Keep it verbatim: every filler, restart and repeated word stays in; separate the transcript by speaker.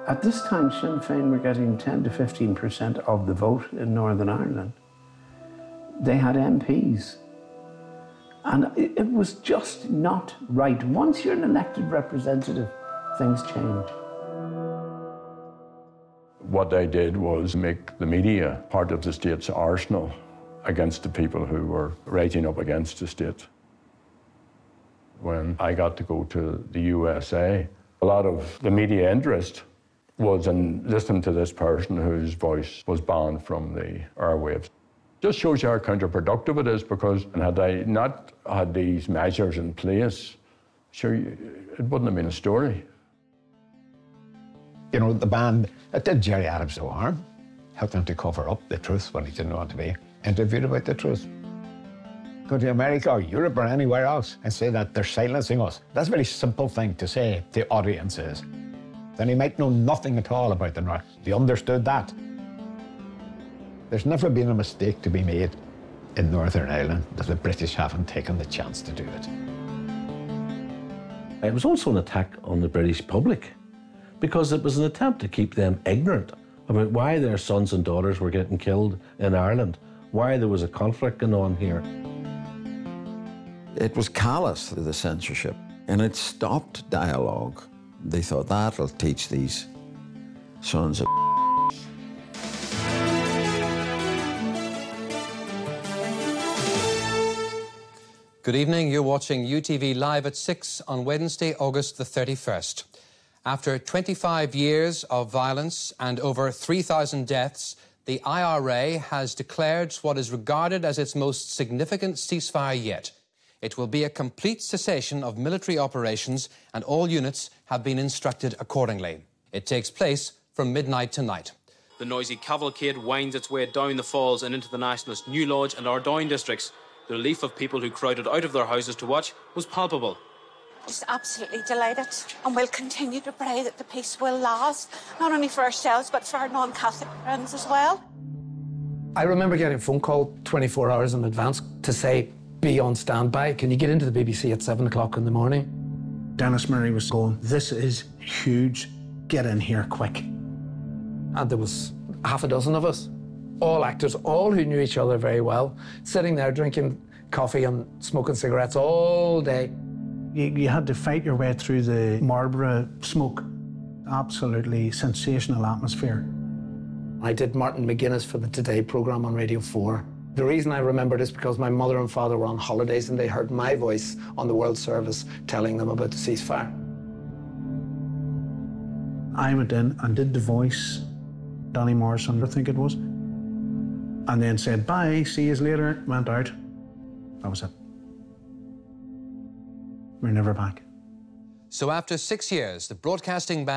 Speaker 1: At this time, Sinn Féin were getting ten to fifteen percent of the vote in Northern Ireland. They had M Ps. And it, it was just not right. Once you're an elected representative, things change.
Speaker 2: What they did was make the media part of the state's arsenal against the people who were rising up against the state. When I got to go to the U S A, a lot of the media interest was in listening to this person whose voice was banned from the airwaves. Just shows you how counterproductive it is, because had I not had these measures in place, sure, it wouldn't have been a story.
Speaker 3: You know, the band, it did Gerry Adams no harm. Helped him to cover up the truth when he didn't want to be interviewed about the truth. Go to America or Europe or anywhere else and say that they're silencing us. That's a very simple thing to say to audiences. Then he might know nothing at all about the North. He understood that. There's never been a mistake to be made in Northern Ireland that the British haven't taken the chance to do it.
Speaker 4: It was also an attack on the British public, because it was an attempt to keep them ignorant about why their sons and daughters were getting killed in Ireland, why there was a conflict going on here.
Speaker 5: It was callous, the censorship, and it stopped dialogue. They thought that'll teach these sons of
Speaker 6: Good evening. You're watching U T V Live at six on Wednesday, August the thirty-first. After twenty-five years of violence and over three thousand deaths, the I R A has declared what is regarded as its most significant ceasefire yet. It will be a complete cessation of military operations, and all units have been instructed accordingly. It takes place from midnight tonight.
Speaker 7: The noisy cavalcade winds its way down the falls and into the Nationalist New Lodge and Ardoyne districts. The relief of people who crowded out of their houses to watch was palpable.
Speaker 8: Just absolutely delighted, and we'll continue to pray that the peace will last, not only for ourselves but for our non-Catholic friends as well.
Speaker 9: I remember getting a phone call twenty-four hours in advance to say, be on standby. Can you get into the B B C at seven o'clock in the morning?
Speaker 1: Dennis Murray was going, this is huge, get in here quick.
Speaker 9: And there was half a dozen of us, all actors, all who knew each other very well, sitting there drinking coffee and smoking cigarettes all day.
Speaker 1: You, you had to fight your way through the Marlborough smoke. Absolutely sensational atmosphere.
Speaker 9: I did Martin McGuinness for the Today programme on Radio four. The reason I remember it is because my mother and father were on holidays and they heard my voice on the World Service telling them about the ceasefire.
Speaker 1: I went in and did the voice, Danny Morrison, I think it was, and then said, bye, see you later, went out. That was it. We're never back.
Speaker 6: So after six years, the broadcasting ban